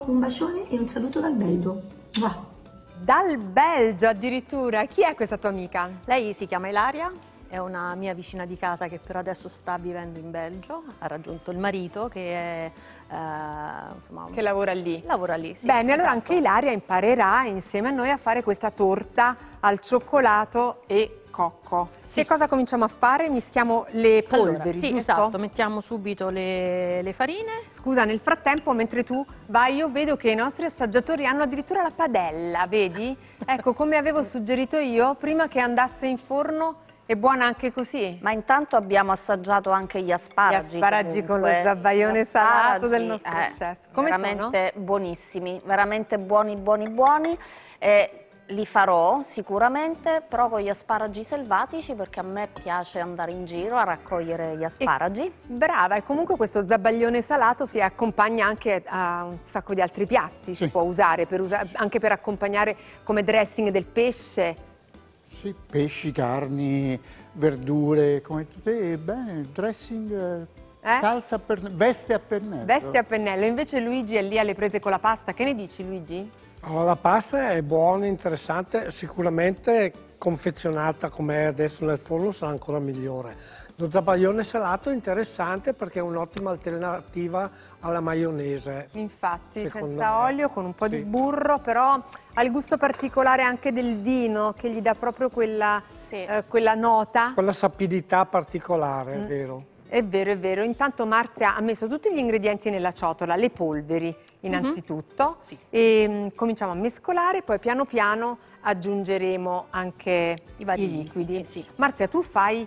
Un bacione e un saluto dal Belgio. Mua. Dal Belgio addirittura. Chi è questa tua amica? Lei si chiama Ilaria, è una mia vicina di casa che però adesso sta vivendo in Belgio, ha raggiunto il marito che è, insomma, Che lavora lì. lavora lì. Sì, Bene, allora esatto. anche Ilaria imparerà insieme a noi a fare questa torta al cioccolato e cocco. Sì. Che cosa cominciamo a fare? Mischiamo le polveri, Allora, sì, giusto? esatto, mettiamo subito le farine. Scusa, nel frattempo, mentre tu vai, io vedo che i nostri assaggiatori hanno addirittura la padella, vedi? Ecco, come avevo suggerito io, prima che andasse in forno, è buona anche così. Ma intanto abbiamo assaggiato anche gli asparagi. Gli asparagi con lo comunque. zabaione Gli salato del asparagi, nostro chef. Come veramente buonissimi, veramente buoni, buoni, buoni. Li farò sicuramente, però con gli asparagi selvatici, perché a me piace andare in giro a raccogliere gli asparagi. Brava, e comunque questo zabbaglione salato si accompagna anche a un sacco di altri piatti, si può usare, anche per accompagnare come dressing del pesce. Sì, pesci, carni, verdure, come tutte, bene, dressing, salsa veste a pennello. Veste a pennello, invece Luigi è lì alle prese con la pasta. Che ne dici, Luigi? Allora, la pasta è buona, interessante, sicuramente confezionata come è adesso nel forno sarà ancora migliore. Lo zabaione salato è interessante perché è un'ottima alternativa alla maionese. Infatti, Secondo senza me. olio, con un po' di Sì. burro, però ha il gusto particolare anche del vino che gli dà proprio quella, quella nota. Con la sapidità particolare, è vero. È vero, è vero. Intanto Marzia ha messo tutti gli ingredienti nella ciotola, le polveri innanzitutto, Sì. e cominciamo a mescolare, poi piano piano aggiungeremo anche I vari liquidi. sì. Marzia, tu fai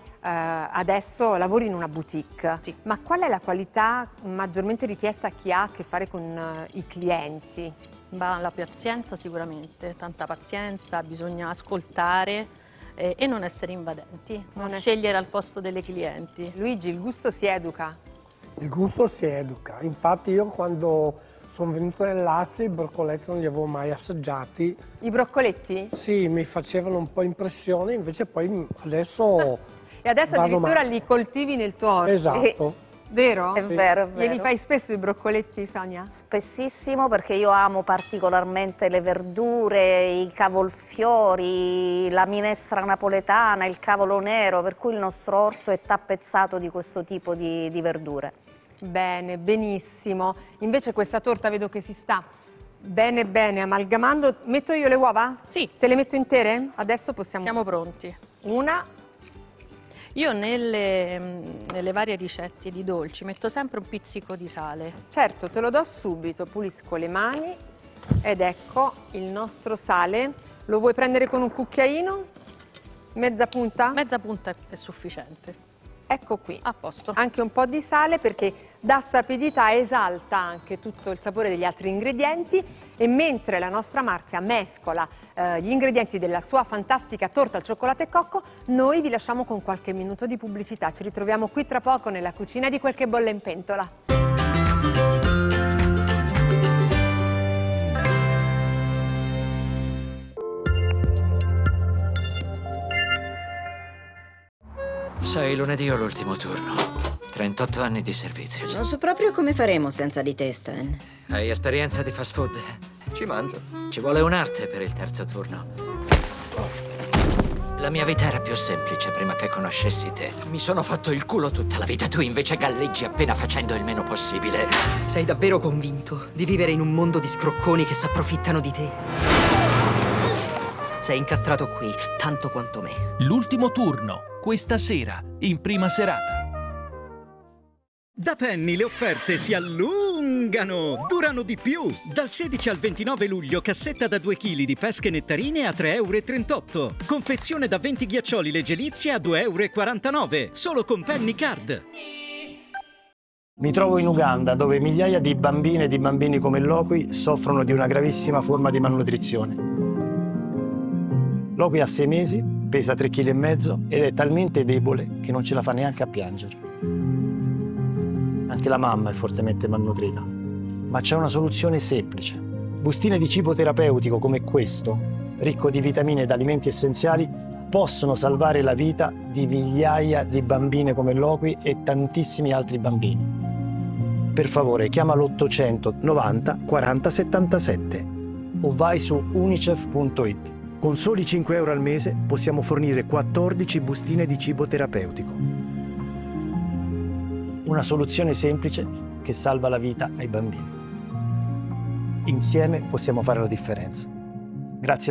adesso, lavori in una boutique, Sì. ma qual è la qualità maggiormente richiesta a chi ha a che fare con i clienti? La pazienza sicuramente, tanta pazienza, bisogna ascoltare e non essere invadenti, non scegliere al posto delle clienti. Luigi, il gusto si educa? Il gusto si educa. Infatti io quando sono venuto nel Lazio i broccoletti non li avevo mai assaggiati. I broccoletti? Sì, mi facevano un po' impressione, invece poi adesso E adesso vado addirittura male. li coltivi nel tuo orto. Esatto. Vero? È vero, è vero. Glieli fai spesso i broccoletti, Sonia? Spessissimo, perché io amo particolarmente le verdure, i cavolfiori, la minestra napoletana, il cavolo nero, per cui il nostro orto è tappezzato di questo tipo di verdure. Bene, benissimo. Invece questa torta vedo che si sta bene bene amalgamando. Metto io le uova? Sì. Te le metto intere? Adesso possiamo... Siamo pronti. Una. Io nelle varie ricette di dolci metto sempre un pizzico di sale. Certo, te lo do subito. Pulisco le mani ed ecco il nostro sale. Lo vuoi prendere con un cucchiaino? Mezza punta? Mezza punta è sufficiente. Ecco qui. A posto. Anche un po' di sale perché dà sapidità, esalta anche tutto il sapore degli altri ingredienti, e mentre la nostra Marzia mescola gli ingredienti della sua fantastica torta al cioccolato e cocco, noi vi lasciamo con qualche minuto di pubblicità. Ci ritroviamo qui tra poco nella cucina di Quel che bolle in pentola. Sai, lunedì ho l'ultimo turno. 38 anni di servizio. Non so proprio come faremo senza di te, Stan. Hai esperienza di fast food? Ci mangio. Ci vuole un'arte per il terzo turno. La mia vita era più semplice prima che conoscessi te. Mi sono fatto il culo tutta la vita, tu invece galleggi appena facendo il meno possibile. Sei davvero convinto di vivere in un mondo di scrocconi che si approfittano di te? Sei incastrato qui, tanto quanto me. L'ultimo turno, questa sera, in prima serata. Da Penny le offerte si allungano, durano di più. Dal 16 al 29 luglio cassetta da 2 kg di pesche nettarine a 3,38 €. Confezione da 20 ghiaccioli Legelizie a 2,49 €, solo con Penny Card. Mi trovo in Uganda, dove migliaia di bambine e di bambini come Loqui soffrono di una gravissima forma di malnutrizione. Loqui ha 6 mesi, pesa 3,5 kg ed è talmente debole che non ce la fa neanche a piangere. Anche la mamma è fortemente malnutrita. Ma c'è una soluzione semplice. Bustine di cibo terapeutico come questo, ricco di vitamine ed alimenti essenziali, possono salvare la vita di migliaia di bambine come Loqui e tantissimi altri bambini. per favore chiama l'800 90 40 77 o vai su unicef.it. Con soli 5 euro al mese possiamo fornire 14 bustine di cibo terapeutico. Una soluzione semplice che salva la vita ai bambini. Insieme possiamo fare la differenza. Grazie.